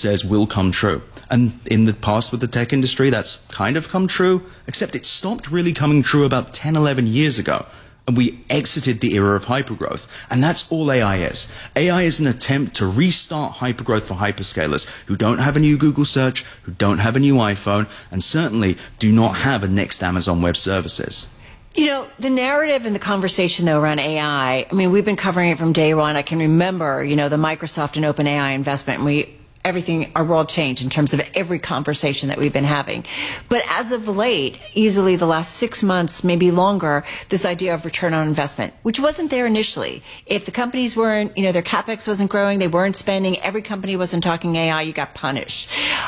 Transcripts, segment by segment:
says will come true. And in the past with the tech industry, that's kind of come true, except it stopped really coming true about 10, 11 years ago. And we exited the era of hypergrowth. And that's all AI is. AI is an attempt to restart hypergrowth for hyperscalers who don't have a new Google search, who don't have a new iPhone, and certainly do not have a next Amazon Web Services. You know, the narrative and the conversation, though, around AI, I mean, we've been covering it from day one. I can remember, you know, the Microsoft and OpenAI investment, and everything, our world changed in terms of every conversation that we've been having. But as of late, easily the last 6 months, maybe longer, this idea of return on investment, which wasn't there initially. If the companies weren't, you know, their CapEx wasn't growing, they weren't spending, every company wasn't talking AI, you got punished.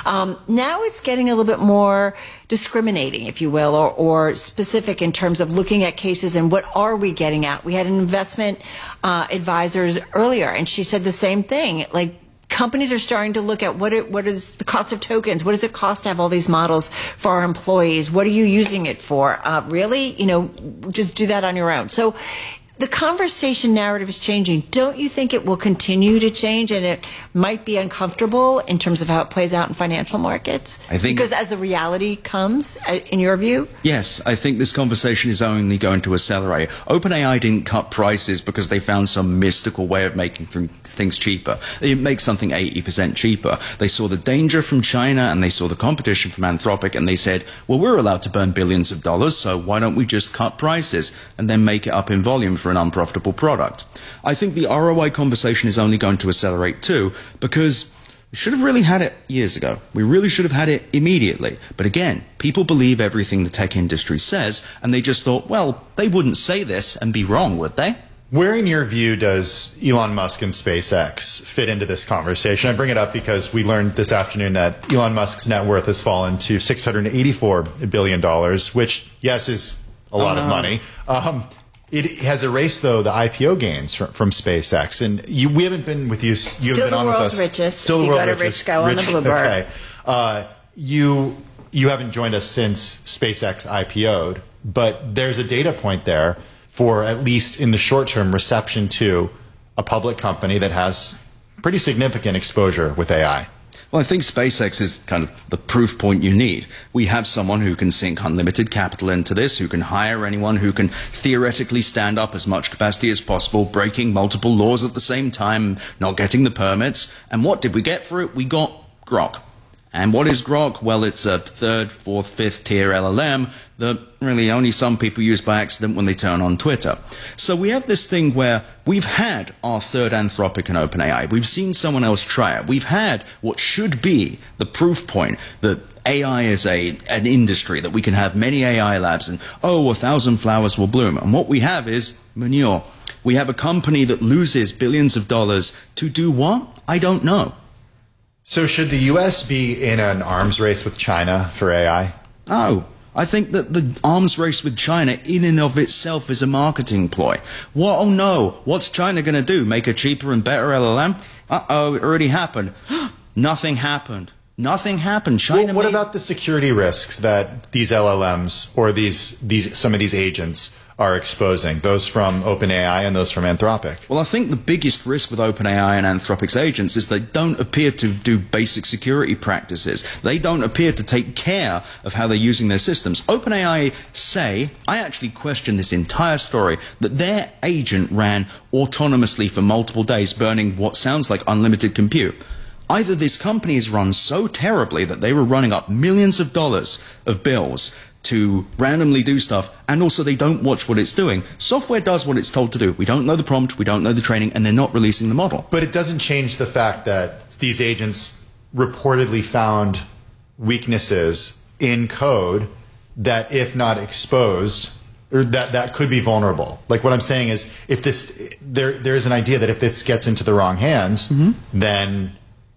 Now it's getting a little bit more discriminating, if you will, or specific in terms of looking at cases and what are we getting at. We had an investment advisors earlier, and she said the same thing, like, companies are starting to look at what is the cost of tokens? What does it cost to have all these models for our employees? What are you using it for? Really? You know, just do that on your own. So the conversation narrative is changing. Don't you think it will continue to change, and it might be uncomfortable in terms of how it plays out in financial markets? I think because as the reality comes, in your view? Yes, I think this conversation is only going to accelerate. OpenAI didn't cut prices because they found some mystical way of making things cheaper. They make something 80% cheaper. They saw the danger from China and they saw the competition from Anthropic, and they said, well, we're allowed to burn billions of dollars, so why don't we just cut prices and then make it up in volume for an unprofitable product? I think the ROI conversation is only going to accelerate too, because we should have really had it years ago. We really should have had it immediately. But again, people believe everything the tech industry says, and they just thought, well, they wouldn't say this and be wrong, would they? Where, in your view, does Elon Musk and SpaceX fit into this conversation? I bring it up because we learned this afternoon that Elon Musk's net worth has fallen to $684 billion, which, yes, is a lot of money. It has erased, though, the IPO gains from SpaceX. And we haven't been with you. You haven't been on with us. Still the world's richest. Still if the you world's go to richest. Rich Go on the Bluebird. Okay. You haven't joined us since SpaceX IPO'd, but there's a data point there for, at least in the short term, reception to a public company that has pretty significant exposure with AI. Well, I think SpaceX is kind of the proof point you need. We have someone who can sink unlimited capital into this, who can hire anyone, who can theoretically stand up as much capacity as possible, breaking multiple laws at the same time, not getting the permits. And what did we get for it? We got Grok. And what is Grok? Well, it's a third, fourth, fifth tier LLM that really only some people use by accident when they turn on Twitter. So we have this thing where we've had our third Anthropic and OpenAI. We've seen someone else try it. We've had what should be the proof point that AI is an industry, that we can have many AI labs and, 1,000 flowers will bloom. And what we have is manure. We have a company that loses billions of dollars to do what? I don't know. So should the U.S. be in an arms race with China for AI? No. I think that the arms race with China in and of itself is a marketing ploy. What? Oh no, what's China going to do? Make a cheaper and better LLM? Uh-oh, it already happened. Nothing happened. Nothing happened. China. What about the security risks that these LLMs or some of these agents are exposing, those from OpenAI and those from Anthropic? Well, I think the biggest risk with OpenAI and Anthropic's agents is they don't appear to do basic security practices. They don't appear to take care of how they're using their systems. OpenAI say, I actually question this entire story, that their agent ran autonomously for multiple days, burning what sounds like unlimited compute. Either this company is run so terribly that they were running up millions of dollars of bills to randomly do stuff, and also they don't watch what it's doing. Software does what it's told to do. We don't know the prompt, we don't know the training, and they're not releasing the model. But it doesn't change the fact that these agents reportedly found weaknesses in code that, if not exposed, or that could be vulnerable. Like, what I'm saying is, if there's an idea that if this gets into the wrong hands, then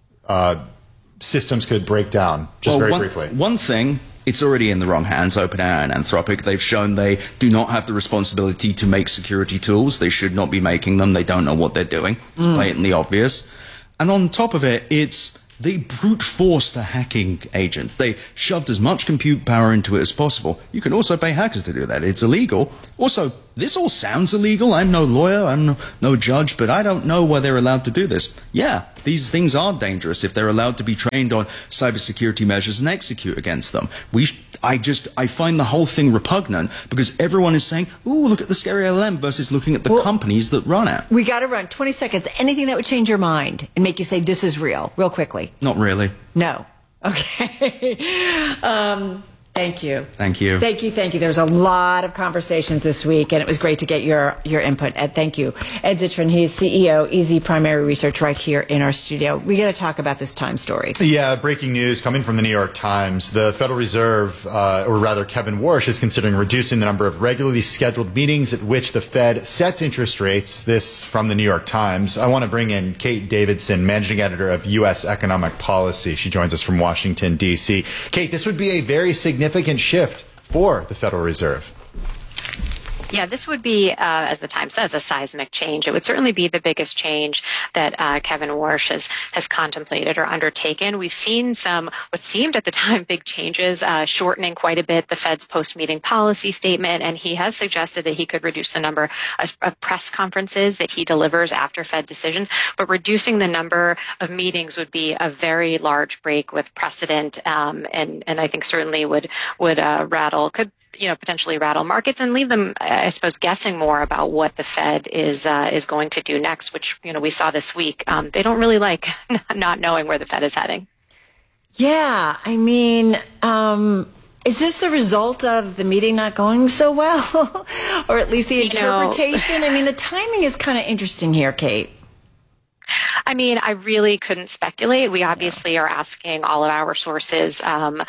systems could break down, very briefly. One thing, it's already in the wrong hands, OpenAI and Anthropic. They've shown they do not have the responsibility to make security tools. They should not be making them. They don't know what they're doing. It's blatantly obvious. And on top of it, it's they brute forced a hacking agent. They shoved as much compute power into it as possible. You can also pay hackers to do that. It's illegal. Also, this all sounds illegal. I'm no lawyer, I'm no judge, but I don't know why they're allowed to do this. Yeah, these things are dangerous if they're allowed to be trained on cybersecurity measures and execute against them. I find the whole thing repugnant because everyone is saying, ooh, look at the scary LLM versus looking at the companies that run it. We got to run 20 seconds. Anything that would change your mind and make you say this is real quickly. Not really. No. Okay. Thank you. Thank you. Thank you. Thank you. There was a lot of conversations this week, and it was great to get your input. Ed, thank you. Ed Zittrain, he's CEO, EZ Primary Research, right here in our studio. We got to talk about this Time story. Yeah, breaking news coming from the New York Times. The Federal Reserve, or rather Kevin Warsh, is considering reducing the number of regularly scheduled meetings at which the Fed sets interest rates. This from the New York Times. I want to bring in Kate Davidson, Managing Editor of U.S. Economic Policy. She joins us from Washington, D.C. Kate, this would be a very significant shift for the Federal Reserve. Yeah, this would be, as the Times says, a seismic change. It would certainly be the biggest change that Kevin Warsh has contemplated or undertaken. We've seen some, what seemed at the time, big changes, shortening quite a bit the Fed's post-meeting policy statement, and he has suggested that he could reduce the number of press conferences that he delivers after Fed decisions, but reducing the number of meetings would be a very large break with precedent, and I think certainly would potentially rattle markets and leave them, I suppose, guessing more about what the Fed is going to do next, which, we saw this week. They don't really like not knowing where the Fed is heading. Yeah, I mean, is this a result of the meeting not going so well? Or at least the interpretation? I mean, the timing is kind of interesting here, Kate. I mean, I really couldn't speculate. We obviously are asking all of our sources to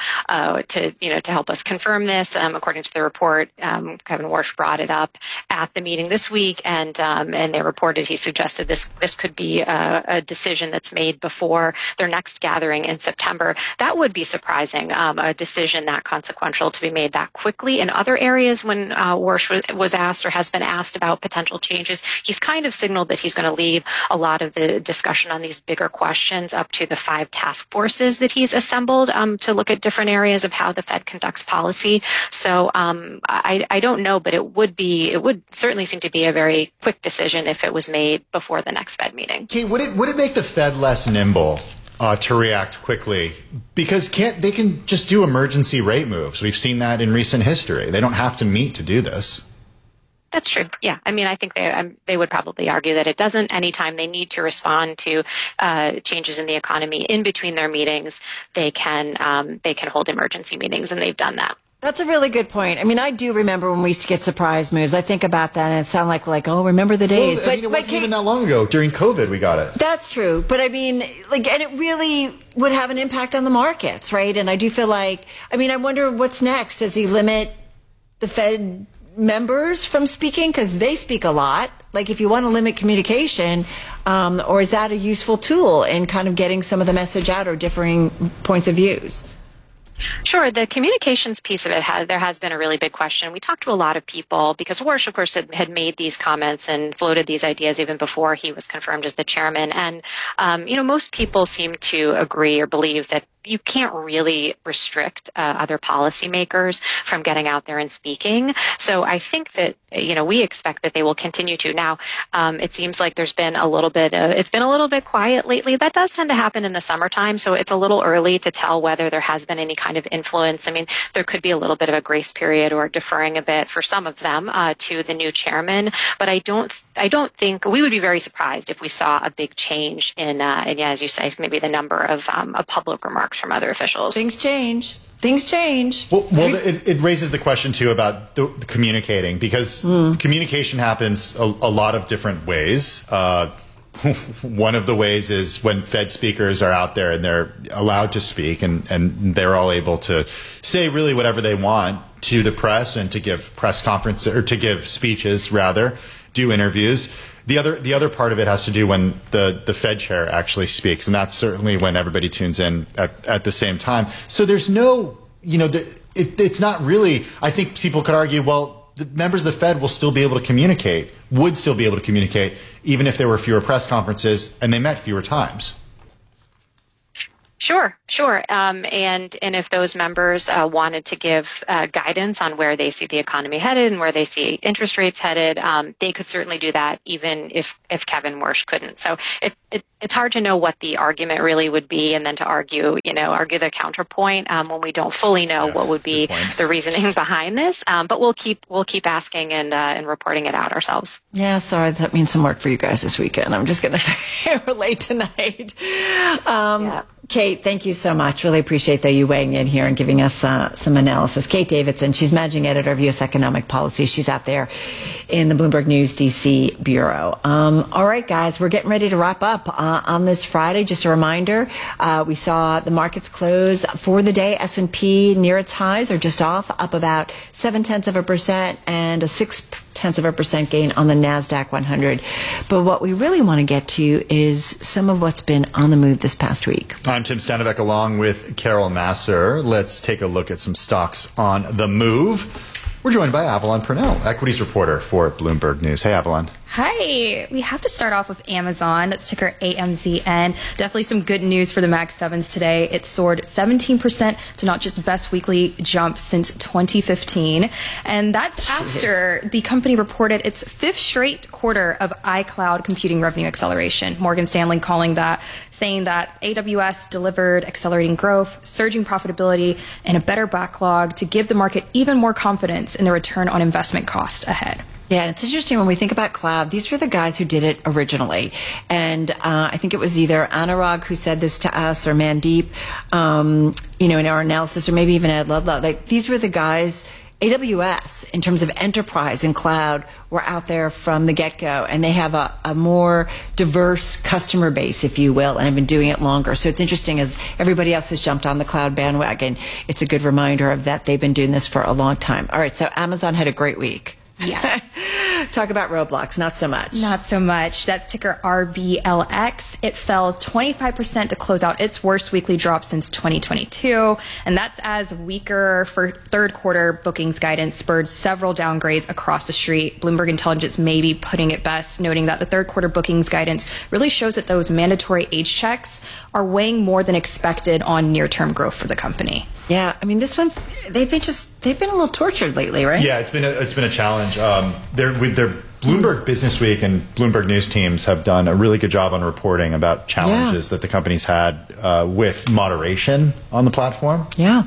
help us confirm this. According to the report, Kevin Warsh brought it up at the meeting this week, and they reported he suggested this could be a decision that's made before their next gathering in September. That would be surprising, a decision that consequential to be made that quickly. In other areas, when Warsh was asked or has been asked about potential changes, he's kind of signaled that he's going to leave a lot of the discussion on these bigger questions up to the 5 task forces that he's assembled to look at different areas of how the Fed conducts policy. So I don't know, but it would certainly seem to be a very quick decision if it was made before the next Fed meeting. Kate, would it make the Fed less nimble to react quickly? Because they can just do emergency rate moves. We've seen that in recent history. They don't have to meet to do this. That's true. Yeah. I mean, I think they would probably argue that it doesn't. Anytime they need to respond to changes in the economy in between their meetings, they can hold emergency meetings, and they've done that. That's a really good point. I mean, I do remember when we used to get surprise moves. I think about that, and it sounds like oh, remember the days. Well, it wasn't even that long ago. During COVID, we got it. That's true. But I mean, and it really would have an impact on the markets, right? And I do feel like, I wonder what's next. Does he limit the Fed members from speaking because they speak a lot? Like, if you want to limit communication, or is that a useful tool in kind of getting some of the message out or differing points of views? Sure. The communications piece of it, there has been a really big question. We talked to a lot of people because Warsh, of course, had made these comments and floated these ideas even before he was confirmed as the chairman. And, most people seem to agree or believe that you can't really restrict other policymakers from getting out there and speaking. So I think that, we expect that they will continue to. Now, it seems like it's been a little bit quiet lately. That does tend to happen in the summertime. So it's a little early to tell whether there has been any kind of influence. I mean, there could be a little bit of a grace period or deferring a bit for some of them to the new chairman. But I don't think we would be very surprised if we saw a big change in as you say, maybe the number of public remarks from other officials. Things change. Well, it raises the question, too, about the communicating, because communication happens a lot of different ways. One of the ways is when Fed speakers are out there and they're allowed to speak and they're all able to say really whatever they want to the press and to give press conferences, or to give speeches, rather, do interviews. The other part of it has to do when the Fed chair actually speaks, and that's certainly when everybody tunes in at the same time. So there's no, it's not really, I think people could argue, well, the members of the Fed would still be able to communicate, even if there were fewer press conferences and they met fewer times. Sure. And if those members wanted to give guidance on where they see the economy headed and where they see interest rates headed, they could certainly do that, even if Kevin Warsh couldn't. So it's hard to know what the argument really would be, and then to argue the counterpoint when we don't fully know what would be the reasoning behind this. But we'll keep asking and reporting it out ourselves. Yeah, sorry, that means some work for you guys this weekend. I'm just going to say we're late tonight. Kate, thank you so much. Really appreciate you weighing in here and giving us some analysis. Kate Davidson, she's managing editor of U.S. Economic Policy. She's out there in the Bloomberg News DC bureau. All right, guys, we're getting ready to wrap up on this Friday. Just a reminder, we saw the markets close for the day. S&P near its highs, or just off, up about 0.7% and a 0.6% gain on the NASDAQ 100. But what we really want to get to is some of what's been on the move this past week. I'm Tim Standovec along with Carol Massar. Let's take a look at some stocks on the move. We're joined by Avalon Purnell, equities reporter for Bloomberg News. Hey, Avalon. Hi. We have to start off with Amazon. That's ticker AMZN. Definitely some good news for the Mag 7s today. It soared 17% to not just best weekly jump since 2015. And that's after the company reported its 5th straight quarter of iCloud computing revenue acceleration. Morgan Stanley saying that AWS delivered accelerating growth, surging profitability, and a better backlog to give the market even more confidence in the return on investment cost ahead. Yeah, and it's interesting when we think about cloud, these were the guys who did it originally. And I think it was either Anurag who said this to us, or Mandeep, in our analysis, or maybe even Ed Ludlow. Like, these were the guys, AWS, in terms of enterprise and cloud, were out there from the get-go. And they have a more diverse customer base, if you will, and have been doing it longer. So it's interesting, as everybody else has jumped on the cloud bandwagon, it's a good reminder of that they've been doing this for a long time. All right, so Amazon had a great week. Yes. Talk about Roblox, not so much. Not so much. That's ticker RBLX. It fell 25% to close out its worst weekly drop since 2022. And that's as weaker for third quarter bookings guidance spurred several downgrades across the street. Bloomberg Intelligence may be putting it best, noting that the third quarter bookings guidance really shows that those mandatory age checks are weighing more than expected on near-term growth for the company. Yeah, I mean, they've been a little tortured lately, right? Yeah, it's been a challenge. Their Bloomberg Business Week and Bloomberg News teams have done a really good job on reporting about challenges that the company's had with moderation on the platform. Yeah.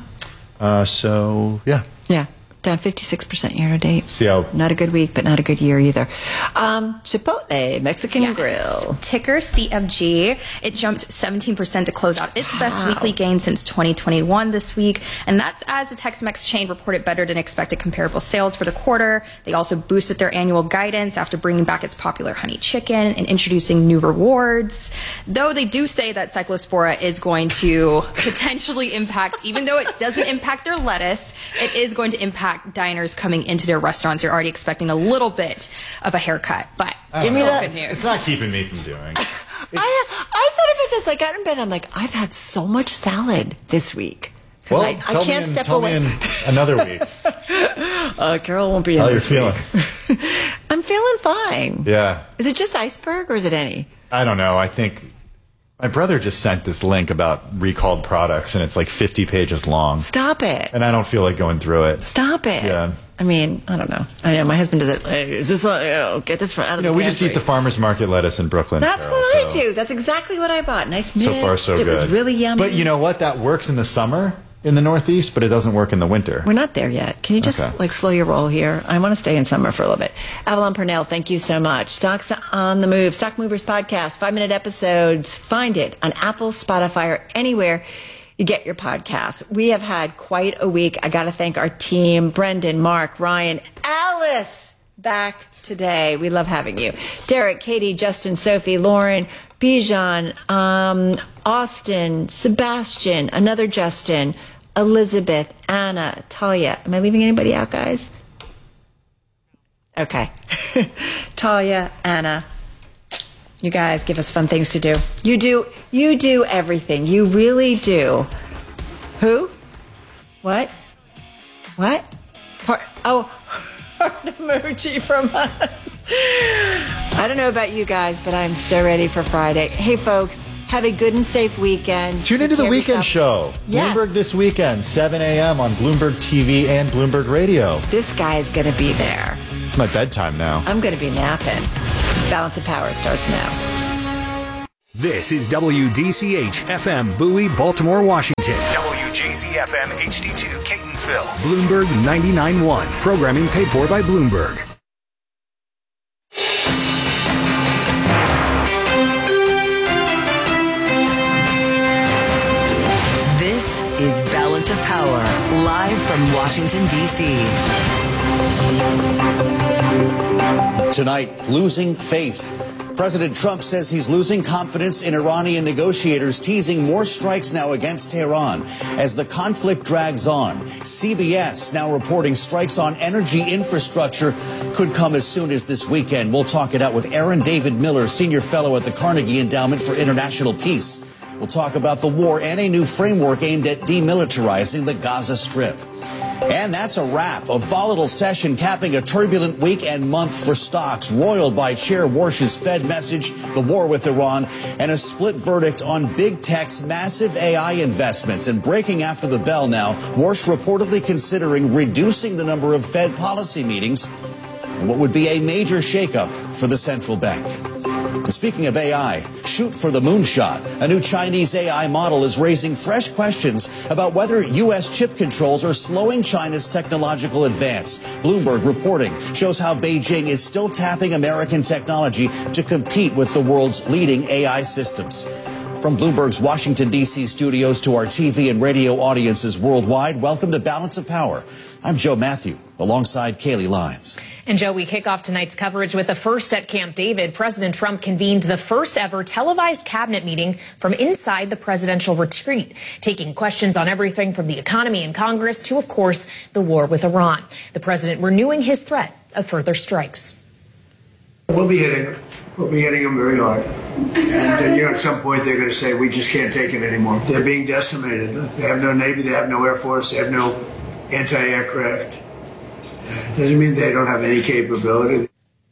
Yeah. Down 56% year to date. See how? Not a good week, but not a good year either. Chipotle, Mexican Grill. Ticker CFG. It jumped 17% to close out its best weekly gain since 2021 this week. And that's as the Tex-Mex chain reported better than expected comparable sales for the quarter. They also boosted their annual guidance after bringing back its popular honey chicken and introducing new rewards. Though they do say that Cyclospora is going to potentially impact, even though it doesn't impact their lettuce, it is going to impact diners coming into their restaurants. You're already expecting a little bit of a haircut, but give me that. Good news. It's not keeping me from doing. I thought about this. I got in bed. I'm like, I've had so much salad this week. Well, I can't step away. Tell me in another week. Carol won't be in How this you're week. feeling? I'm feeling fine. Yeah. Is it just iceberg, or is it any? I don't know. I think my brother just sent this link about recalled products, and it's like 50 pages long. Stop it. And I don't feel like going through it. Stop it. Yeah. I mean, I don't know. I know my husband does it. Is this get this from out of the we pantry. just eat the farmer's market lettuce in Brooklyn. That's Carol, what I do. That's exactly what I bought. Nice mixed. So far, so it good. It was really yummy. But you know what? That works in the summer in the Northeast, but it doesn't work in the winter. We're not there yet. Can you just slow your roll here? I want to stay in summer for a little bit. Avalon Purnell, thank you so much. Stocks on the Move, Stock Movers Podcast, 5-minute episodes. Find it on Apple, Spotify, or anywhere you get your podcasts. We have had quite a week. I got to thank our team, Brendan, Mark, Ryan, Alice, back today. We love having you. Derek, Katie, Justin, Sophie, Lauren, Bijan, Austin, Sebastian, another Justin, Elizabeth, Anna, Talia. Am I leaving anybody out, guys? Okay. Talia, Anna. You guys give us fun things to do. You do everything. You really do. Who? What? Heart emoji from us. I don't know about you guys, but I'm so ready for Friday. Hey, folks. Have a good and safe weekend. Tune into the Weekend Show. Yes. Bloomberg This Weekend, 7 a.m. on Bloomberg TV and Bloomberg Radio. This guy is going to be there. It's my bedtime now. I'm going to be napping. Balance of Power starts now. This is WDCH FM Bowie, Baltimore, Washington. WJZ FM HD2 Catonsville. Bloomberg 99.1. Programming paid for by Bloomberg. This is Balance of Power, live from Washington, D.C. Tonight, losing faith. President Trump says he's losing confidence in Iranian negotiators, teasing more strikes now against Tehran as the conflict drags on. CBS now reporting strikes on energy infrastructure could come as soon as this weekend. We'll talk it out with Aaron David Miller, senior fellow at the Carnegie Endowment for International Peace. We'll talk about the war and a new framework aimed at demilitarizing the Gaza Strip. And that's a wrap. A volatile session capping a turbulent week and month for stocks, roiled by Chair Warsh's Fed message, the war with Iran, and a split verdict on big tech's massive AI investments. And breaking after the bell now, Warsh reportedly considering reducing the number of Fed policy meetings in what would be a major shakeup for the central bank. And speaking of AI, shoot for the moonshot. A new Chinese AI model is raising fresh questions about whether U.S. chip controls are slowing China's technological advance. Bloomberg reporting shows how Beijing is still tapping American technology to compete with the world's leading AI systems. From Bloomberg's Washington, D.C. studios to our TV and radio audiences worldwide, welcome to Balance of Power. I'm Joe Matthew, alongside Kaylee Lyons. And Joe, we kick off tonight's coverage with the first at Camp David. President Trump convened the first ever televised cabinet meeting from inside the presidential retreat, taking questions on everything from the economy and Congress to, of course, the war with Iran. The president renewing his threat of further strikes. We'll be hitting them very hard. And at some point they're going to say, we just can't take it anymore. They're being decimated. They have no Navy, they have no Air Force, they have no anti-aircraft. Doesn't mean they don't have any capability.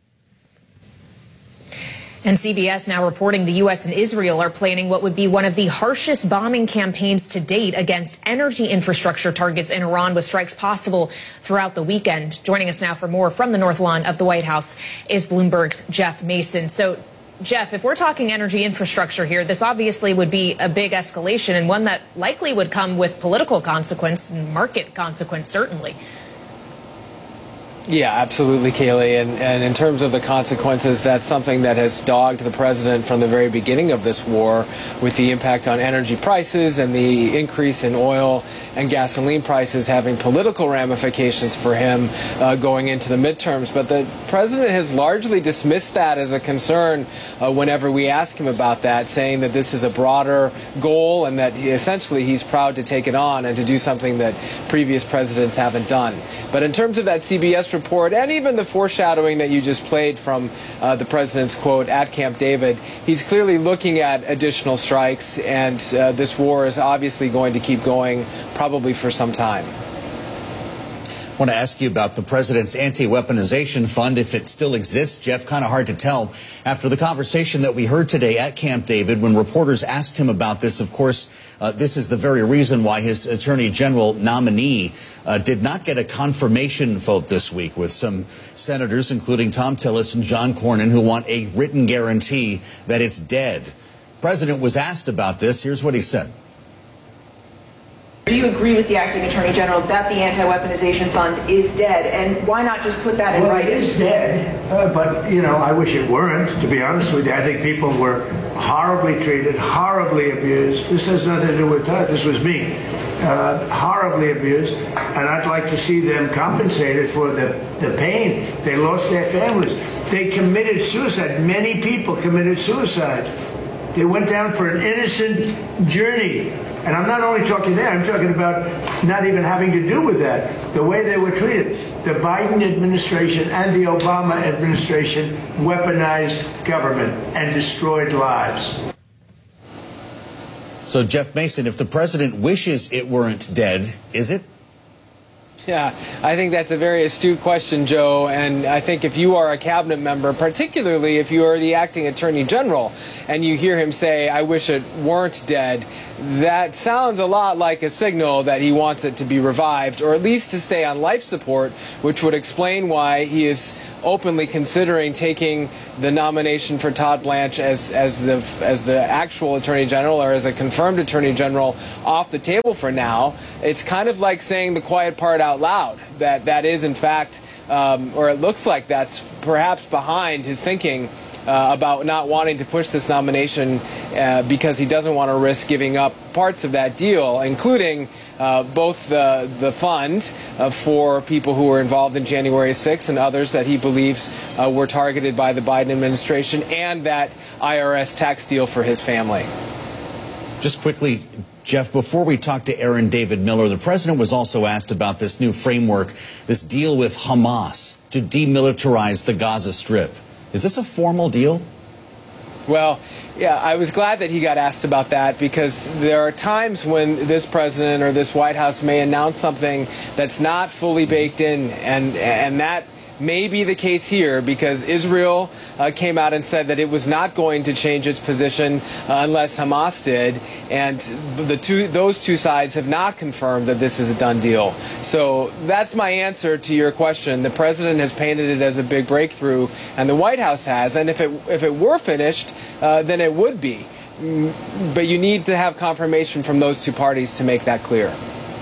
And CBS now reporting the U.S. and Israel are planning what would be one of the harshest bombing campaigns to date against energy infrastructure targets in Iran, with strikes possible throughout the weekend. Joining us now for more from the North Lawn of the White House is Bloomberg's Jeff Mason. So, Jeff, if we're talking energy infrastructure here, this obviously would be a big escalation and one that likely would come with political consequence and market consequence, certainly. Yeah, absolutely, Kaylee. And in terms of the consequences, that's something that has dogged the president from the very beginning of this war, with the impact on energy prices and the increase in oil and gasoline prices having political ramifications for him going into the midterms. But the president has largely dismissed that as a concern whenever we ask him about that, saying that this is a broader goal and that essentially he's proud to take it on and to do something that previous presidents haven't done. But in terms of that CBS report and even the foreshadowing that you just played from the president's quote at Camp David, he's clearly looking at additional strikes, and this war is obviously going to keep going probably for some time. I want to ask you about the president's anti-weaponization fund, if it still exists. Jeff, kind of hard to tell after the conversation that we heard today at Camp David when reporters asked him about this. Of course, this is the very reason why his attorney general nominee did not get a confirmation vote this week, with some senators, including Tom Tillis and John Cornyn, who want a written guarantee that it's dead. The president was asked about this. Here's what he said. Do you agree with the acting attorney general that the anti-weaponization fund is dead, and why not just put that in writing? It is dead, but I wish it weren't, to be honest with you. I think people were horribly treated, horribly abused. This has nothing to do with Todd. This was me. Horribly abused, and I'd like to see them compensated for the pain. They lost their families. They committed suicide. Many people committed suicide. They went down for an innocent journey. And I'm not only talking there, I'm talking about not even having to do with that. The way they were treated. The Biden administration and the Obama administration weaponized government and destroyed lives. So, Jeff Mason, if the president wishes it weren't dead, is it? Yeah, I think that's a very astute question, Joe. And I think if you are a cabinet member, particularly if you are the acting attorney general, and you hear him say, I wish it weren't dead, that sounds a lot like a signal that he wants it to be revived, or at least to stay on life support, which would explain why he is openly considering taking the nomination for Todd Blanche as the actual Attorney General, or as a confirmed Attorney General, off the table for now. It's kind of like saying the quiet part out loud, that is in fact, or it looks like that's perhaps behind his thinking about not wanting to push this nomination because he doesn't want to risk giving up parts of that deal, including both the fund for people who were involved in January 6th and others that he believes were targeted by the Biden administration, and that IRS tax deal for his family. Just quickly, Jeff, before we talk to Aaron David Miller, the president was also asked about this new framework, this deal with Hamas to demilitarize the Gaza Strip. Is this a formal deal? Well, yeah, I was glad that he got asked about that, because there are times when this president or this White House may announce something that's not fully baked in, and that may be the case here, because Israel came out and said that it was not going to change its position unless Hamas did, and those two sides have not confirmed that this is a done deal. So that's my answer to your question. The president has painted it as a big breakthrough, and the White House has, and if it were finished, then it would be. But you need to have confirmation from those two parties to make that clear.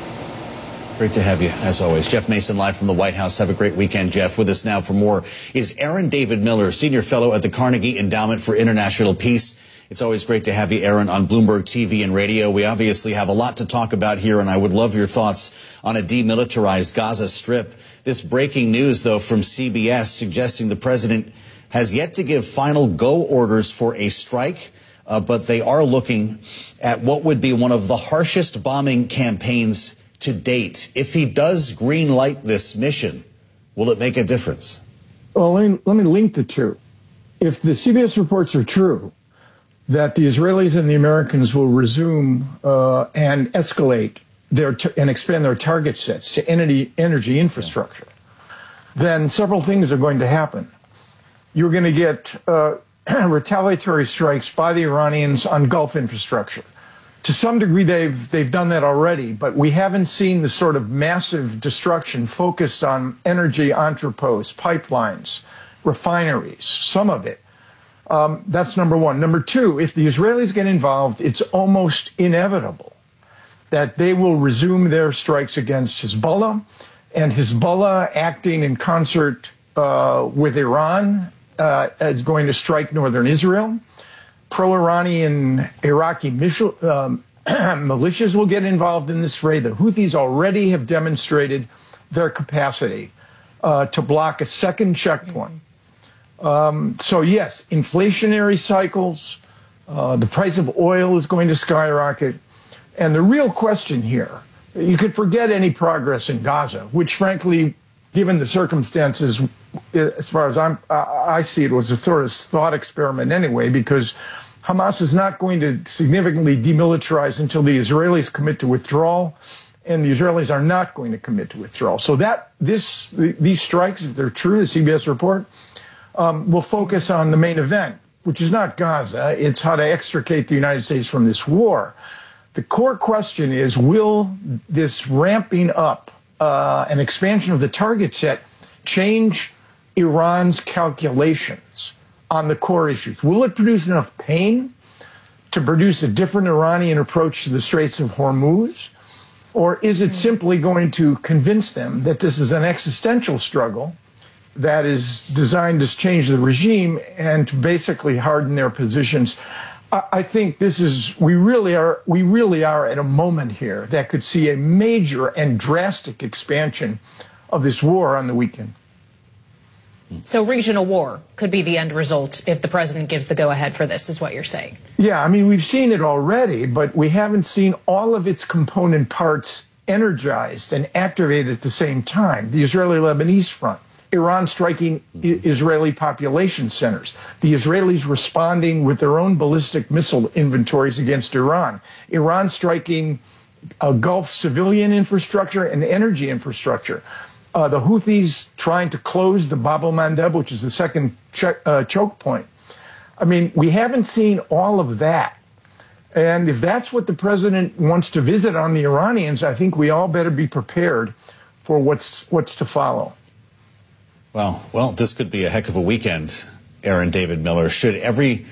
Great to have you, as always. Jeff Mason, live from the White House. Have a great weekend, Jeff. With us now for more is Aaron David Miller, Senior Fellow at the Carnegie Endowment for International Peace. It's always great to have you, Aaron, on Bloomberg TV and radio. We obviously have a lot to talk about here, and I would love your thoughts on a demilitarized Gaza Strip. This breaking news, though, from CBS suggesting the president has yet to give final go orders for a strike, but they are looking at what would be one of the harshest bombing campaigns to date. If he does green light this mission, will it make a difference? Well, let me link the two. If the CBS reports are true, that the Israelis and the Americans will resume and escalate and expand their target sets to energy infrastructure, then several things are going to happen. You're going to get retaliatory strikes by the Iranians on Gulf infrastructure. To some degree, they've done that already, but we haven't seen the sort of massive destruction focused on energy entrepôts, pipelines, refineries, some of it. That's number one. Number two, if the Israelis get involved, it's almost inevitable that they will resume their strikes against Hezbollah, and Hezbollah, acting in concert with Iran, is going to strike northern Israel. Pro-Iranian Iraqi militias will get involved in this fray. The Houthis already have demonstrated their capacity to block a second checkpoint. So yes, inflationary cycles, the price of oil is going to skyrocket. And the real question here, you could forget any progress in Gaza, which frankly, given the circumstances, as far as I see it, was a sort of thought experiment anyway, because Hamas is not going to significantly demilitarize until the Israelis commit to withdrawal, and the Israelis are not going to commit to withdrawal. So these strikes, if they're true, the CBS report, will focus on the main event, which is not Gaza. It's how to extricate the United States from this war. The core question is, will this ramping up an expansion of the target set change Iran's calculations on the core issues? Will it produce enough pain to produce a different Iranian approach to the Straits of Hormuz? Or is it simply going to convince them that this is an existential struggle that is designed to change the regime and to basically harden their positions? I think we really are at a moment here that could see a major and drastic expansion of this war on the weekend. So regional war could be the end result if the president gives the go-ahead for this, is what you're saying. Yeah, I mean, we've seen it already, but we haven't seen all of its component parts energized and activated at the same time. The Israeli-Lebanese front, Iran striking Israeli population centers, the Israelis responding with their own ballistic missile inventories against Iran, Iran striking Gulf civilian infrastructure and energy infrastructure. The Houthis trying to close the Bab el-Mandeb, which is the second choke point. I mean, we haven't seen all of that. And if that's what the president wants to visit on the Iranians, I think we all better be prepared for what's to follow. Well, this could be a heck of a weekend, Aaron David Miller. Should every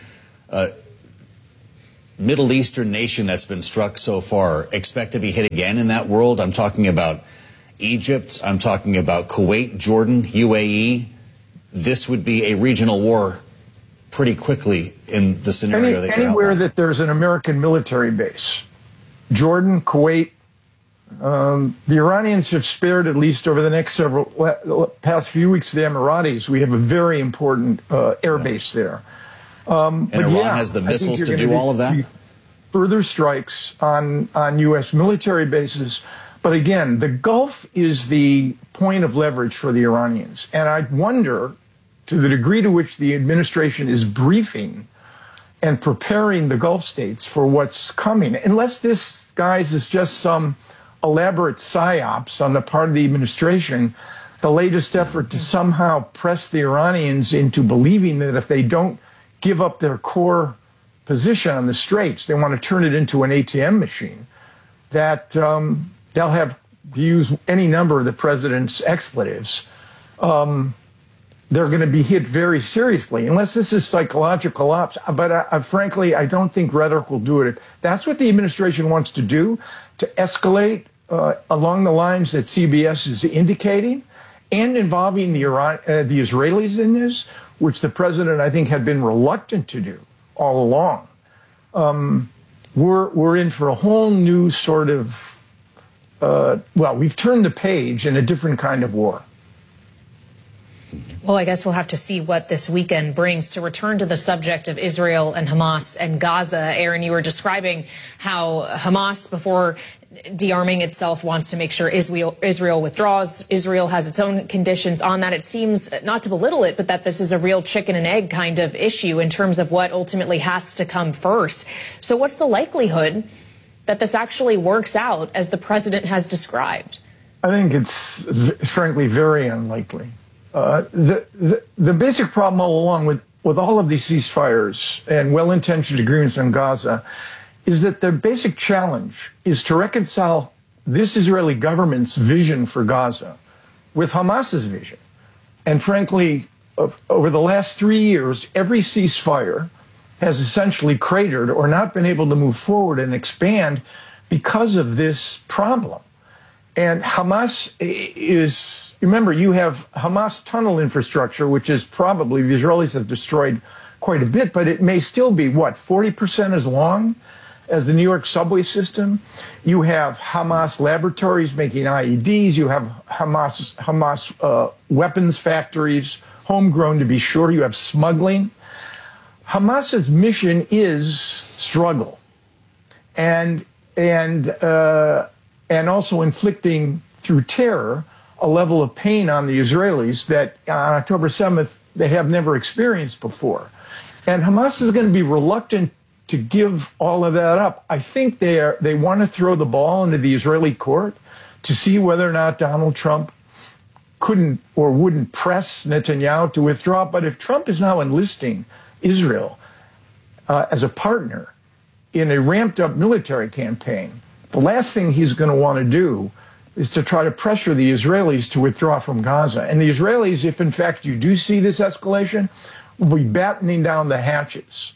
Middle Eastern nation that's been struck so far expect to be hit again in that world? I'm talking about Egypt. I'm talking about Kuwait, Jordan, UAE. This would be a regional war pretty quickly in the scenario that you're anywhere that there's an American military base. Jordan, Kuwait. The Iranians have spared, at least over the next past few weeks, the Emiratis. We have a very important air base there. And Iran has the missiles to do all of that? Further strikes on U.S. military bases. But again, the Gulf is the point of leverage for the Iranians. And I wonder, to the degree to which the administration is briefing and preparing the Gulf states for what's coming, unless this, guys, is just some elaborate psyops on the part of the administration, the latest effort to somehow press the Iranians into believing that if they don't give up their core position on the Straits, they want to turn it into an ATM machine, that they'll have to use any number of the president's expletives. They're going to be hit very seriously, unless this is psychological ops. But frankly, I don't think rhetoric will do it. If that's what the administration wants to do, to escalate along the lines that CBS is indicating, and involving the Israelis in this, which the president, I think, had been reluctant to do all along. We're in for a whole new sort of, we've turned the page in a different kind of war. Well, I guess we'll have to see what this weekend brings. To return to the subject of Israel and Hamas and Gaza, Aaron, you were describing how Hamas, before de-arming itself, wants to make sure Israel withdraws. Israel has its own conditions on that. It seems, not to belittle it, but that this is a real chicken and egg kind of issue in terms of what ultimately has to come first. So what's the likelihood that this actually works out as the president has described? I think it's frankly very unlikely. The basic problem all along with all of these ceasefires and well-intentioned agreements on Gaza is that the basic challenge is to reconcile this Israeli government's vision for Gaza with Hamas's vision. And frankly, over the last 3 years, every ceasefire has essentially cratered or not been able to move forward and expand because of this problem. And Hamas is, remember, you have Hamas tunnel infrastructure, which is probably, the Israelis have destroyed quite a bit, but it may still be, 40% as long as the New York subway system. You have Hamas laboratories making IEDs. You have Hamas weapons factories, homegrown to be sure. You have smuggling. Hamas's mission is struggle. And also inflicting, through terror, a level of pain on the Israelis that on October 7th they have never experienced before. And Hamas is going to be reluctant to give all of that up. I think they want to throw the ball into the Israeli court to see whether or not Donald Trump couldn't or wouldn't press Netanyahu to withdraw. But if Trump is now enlisting Israel as a partner in a ramped-up military campaign, the last thing he's going to want to do is to try to pressure the Israelis to withdraw from Gaza. And the Israelis, if in fact you do see this escalation, will be battening down the hatches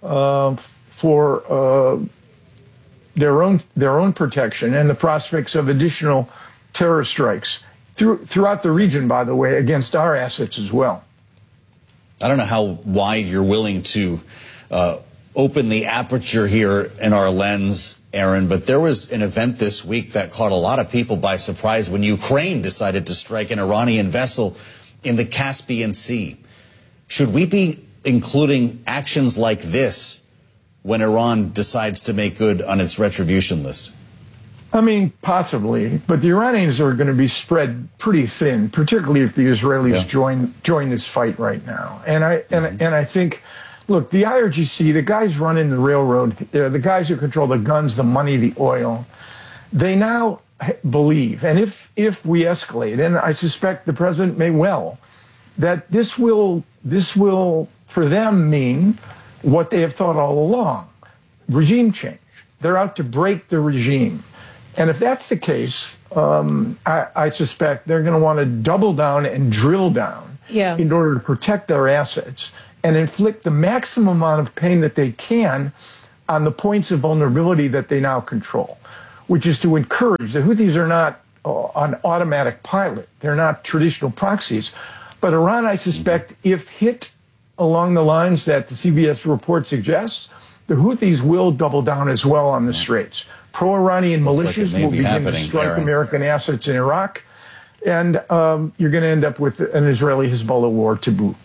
for their own protection and the prospects of additional terror strikes throughout the region, by the way, against our assets as well. I don't know how wide you're willing to open the aperture here in our lens, Aaron, but there was an event this week that caught a lot of people by surprise when Ukraine decided to strike an Iranian vessel in the Caspian Sea. Should we be including actions like this when Iran decides to make good on its retribution list? I mean, possibly, but the Iranians are going to be spread pretty thin, particularly if the Israelis join this fight right now. And I think, look, the IRGC, the guys running the railroad, the guys who control the guns, the money, the oil, They now believe, and if we escalate, and I suspect the president may well, that this will for them mean what they have thought all along, regime change. They're out to break the regime. And if that's the case, I suspect they're going to want to double down and drill down in order to protect their assets and inflict the maximum amount of pain that they can on the points of vulnerability that they now control, which is to encourage. The Houthis are not on automatic pilot. They're not traditional proxies. But Iran, I suspect, if hit along the lines that the CBS report suggests, the Houthis will double down as well on the Straits. Pro-Iranian militias will begin to strike American assets in Iraq, and you're going to end up with an Israeli-Hezbollah war to boot.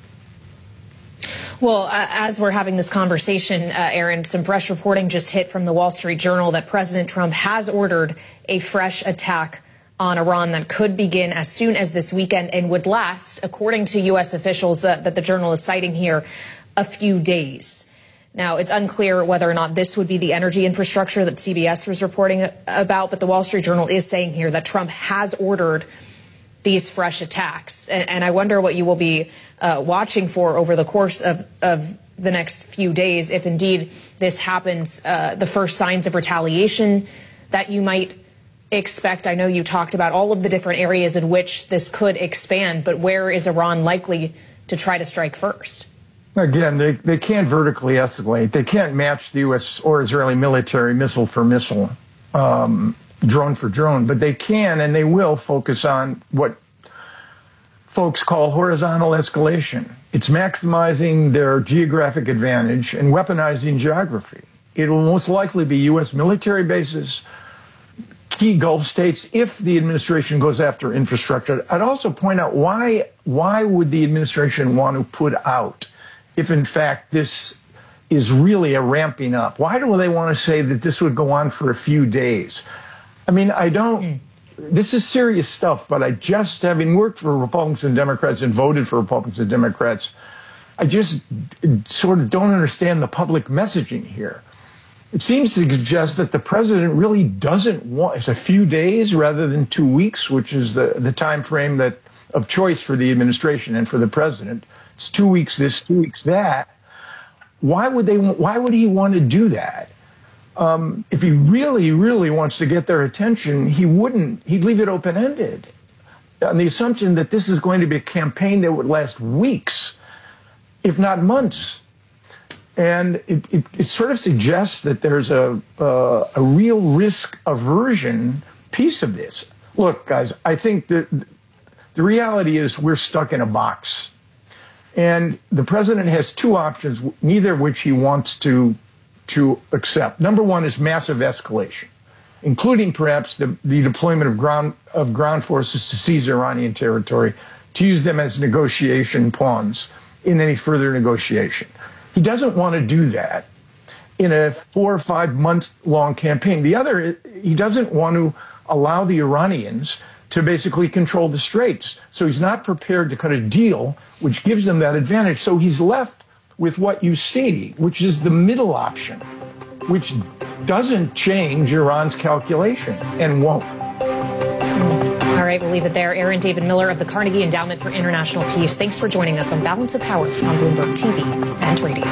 Well, as we're having this conversation, Aaron, some fresh reporting just hit from the Wall Street Journal that President Trump has ordered a fresh attack on Iran that could begin as soon as this weekend and would last, according to U.S. officials that the Journal is citing here, a few days. Now, it's unclear whether or not this would be the energy infrastructure that CBS was reporting about, but the Wall Street Journal is saying here that Trump has ordered these fresh attacks. And I wonder what you will be watching for over the course of the next few days, if indeed this happens, the first signs of retaliation that you might expect. I know you talked about all of the different areas in which this could expand, but where is Iran likely to try to strike first? Again, they can't vertically escalate. They can't match the U.S. or Israeli military missile for missile, drone for drone, but they can and they will focus on what folks call horizontal escalation. It's maximizing their geographic advantage and weaponizing geography. It will most likely be U.S. military bases, key Gulf states, if the administration goes after infrastructure. I'd also point out why would the administration want to put out, if in fact this is really a ramping up? Why do they want to say that this would go on for a few days? I mean, this is serious stuff, but having worked for Republicans and Democrats and voted for Republicans and Democrats, I just sort of don't understand the public messaging here. It seems to suggest that the president really doesn't want, it's a few days rather than 2 weeks, which is the time frame of choice for the administration and for the president. It's 2 weeks this, 2 weeks that. Why would he want to do that? If he really, really wants to get their attention, he'd leave it open-ended on the assumption that this is going to be a campaign that would last weeks, if not months. And it sort of suggests that there's a real risk aversion piece of this. Look, guys, I think that the reality is we're stuck in a box. And the president has two options, neither of which he wants to accept. Number one is massive escalation, including perhaps the deployment of ground forces to seize Iranian territory, to use them as negotiation pawns in any further negotiation. He doesn't want to do that in a 4 or 5 month long campaign. The other, he doesn't want to allow the Iranians to basically control the Straits. So he's not prepared to cut a deal which gives them that advantage. So he's left with what you see, which is the middle option, which doesn't change Iran's calculation and won't. All right, we'll leave it there. Aaron David Miller of the Carnegie Endowment for International Peace. Thanks for joining us on Balance of Power on Bloomberg TV and radio.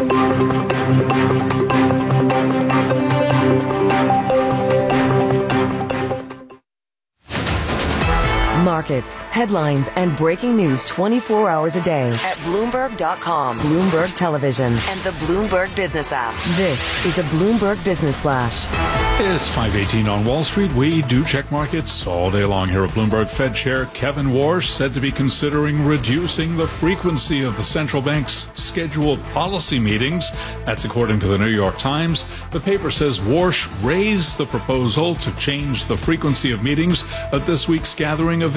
Markets, headlines, and breaking news 24 hours a day at Bloomberg.com, Bloomberg Television, and the Bloomberg Business app. This is a Bloomberg Business Flash. It's 5:18 on Wall Street. We do check markets all day long here at Bloomberg. Fed Chair Kevin Warsh said to be considering reducing the frequency of the central bank's scheduled policy meetings. That's according to the New York Times. The paper says Warsh raised the proposal to change the frequency of meetings at this week's gathering of the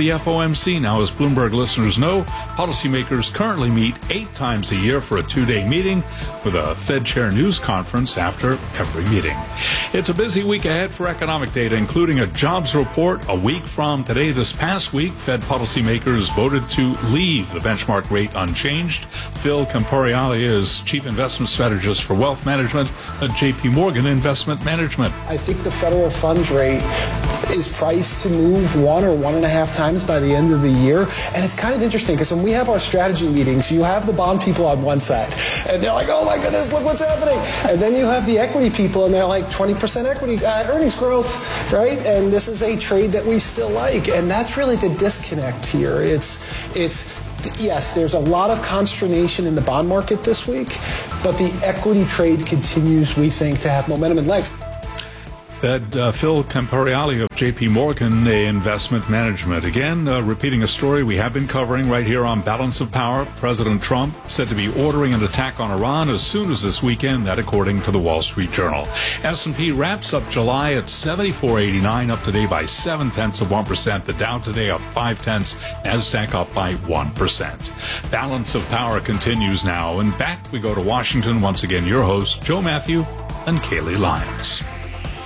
the FOMC. Now, as Bloomberg listeners know, policymakers currently meet 8 times a year for a 2-day meeting with a Fed Chair news conference after every meeting. It's a busy week ahead for economic data, including a jobs report a week from today. This past week, Fed policymakers voted to leave the benchmark rate unchanged. Phil Camporiale is Chief Investment Strategist for Wealth Management at JP Morgan Investment Management. I think the federal funds rate is priced to move 1 or 1.5 times by the end of the year. And it's kind of interesting because when we have our strategy meetings, you have the bond people on one side and they're like, oh my goodness, look what's happening. And then you have the equity people and they're like 20% equity earnings growth, right? And this is a trade that we still like. And that's really the disconnect here. Yes, there's a lot of consternation in the bond market this week, but the equity trade continues, we think, to have momentum and legs. Fed Phil Camporiale of JP Morgan Investment Management. Again, repeating a story we have been covering right here on Balance of Power. President Trump said to be ordering an attack on Iran as soon as this weekend, that according to the Wall Street Journal. S&P wraps up July at 74.89, up today by 0.7%. The Dow today up 0.5. NASDAQ up by 1%. Balance of Power continues now. And back we go to Washington. Once again, your hosts, Joe Matthew and Kaylee Lyons.